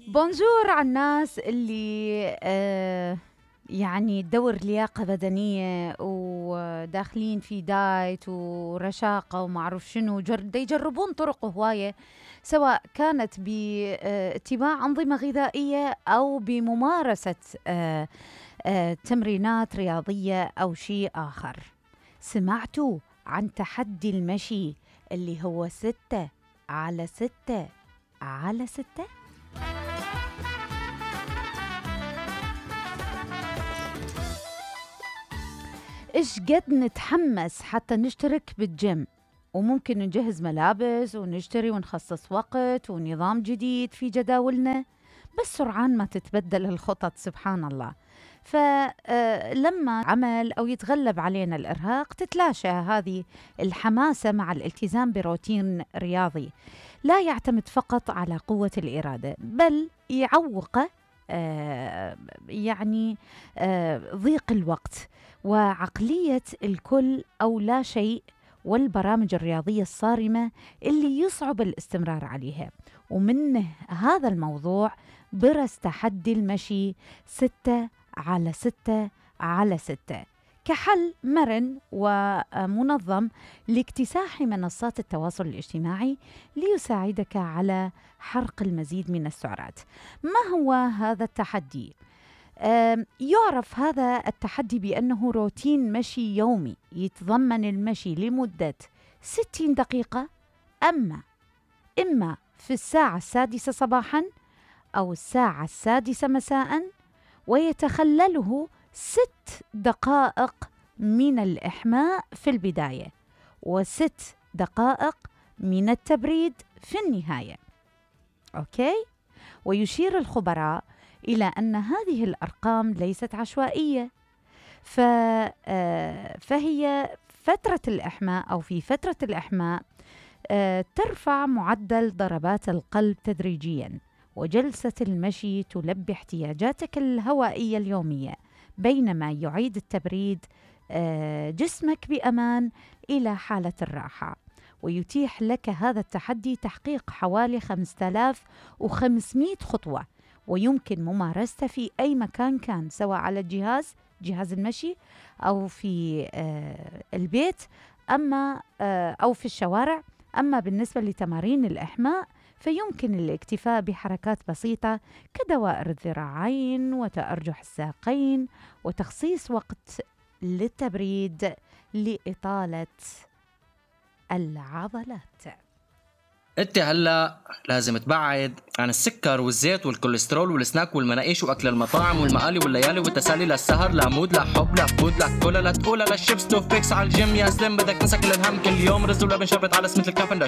بونجور على الناس اللي يعني تدور لياقة بدنية وداخلين في دايت ورشاقة ومعرف شنو يجربون طرق هواية، سواء كانت باتباع أنظمة غذائية أو بممارسة تمرينات رياضية أو شيء آخر. سمعتوا عن تحدي المشي اللي هو 6x6 إيش قد نتحمس حتى نشترك بالجيم، وممكن نجهز ملابس ونشتري ونخصص وقت ونظام جديد في جداولنا، بس سرعان ما تتبدل الخطط سبحان الله. فلما عمل أو يتغلب علينا الإرهاق تتلاشى هذه الحماسة مع الالتزام بروتين رياضي لا يعتمد فقط على قوة الإرادة، بل يعوق ضيق الوقت وعقلية الكل أو لا شيء، والبرامج الرياضية الصارمة اللي يصعب الاستمرار عليها. ومنه هذا الموضوع برز تحدي المشي 6x6 كحل مرن ومنظم لاكتساح منصات التواصل الاجتماعي ليساعدك على حرق المزيد من السعرات. ما هو هذا التحدي؟ يعرف هذا التحدي بأنه روتين مشي يومي يتضمن المشي لمدة 60 دقيقة، إما في الساعة 6 صباحاً أو الساعة 6 مساءً، ويتخلله 6 دقائق من الإحماء في البداية و6 دقائق من التبريد في النهاية. أوكي؟ ويشير الخبراء إلى أن هذه الأرقام ليست عشوائية، فهي فترة الإحماء أو في فترة الإحماء ترفع معدل ضربات القلب تدريجياً، وجلسة المشي تلبي احتياجاتك الهوائية اليومية، بينما يعيد التبريد جسمك بأمان إلى حالة الراحة. ويتيح لك هذا التحدي تحقيق حوالي 5500 خطوة، ويمكن ممارسته في أي مكان كان، سواء على جهاز المشي أو في البيت أو في الشوارع. أما بالنسبة لتمارين الإحماء فيمكن الاكتفاء بحركات بسيطة كدوائر الذراعين وتأرجح الساقين، وتخصيص وقت للتبريد لإطالة العضلات. انت هلا لازم تبعد عن السكر والزيت والكوليسترول والسناك والمناقيش واكل المطاعم والمقالي والليالي والتسالي، للسهر لا مود لا حب لا فود لا كولا لا تقولا لا شيبس تو فيكس على الجيم يا سلم، بدك تنسى كل الهم كل يوم، رز ولبن شربت على سمة الكافن.